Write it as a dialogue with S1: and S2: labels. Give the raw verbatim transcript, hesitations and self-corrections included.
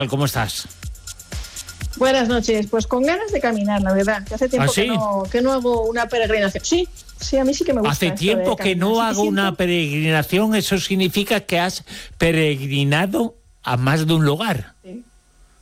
S1: ¿Cómo estás?
S2: Buenas noches, pues con ganas de caminar, la verdad, que hace tiempo
S1: ¿Ah, sí?
S2: que, no, que no hago una peregrinación. Sí, sí, a mí sí que me gusta.
S1: Hace tiempo que no
S2: sí,
S1: hago
S2: siento...
S1: una peregrinación, eso significa que has peregrinado a más de un lugar.
S2: Sí.